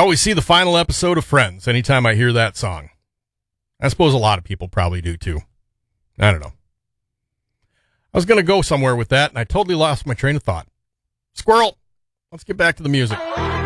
always see the final episode of Friends anytime I hear that song. I suppose a lot of people probably do too. I don't know. I was going to go somewhere with that, and I totally lost my train of thought. Squirrel, let's get back to the music.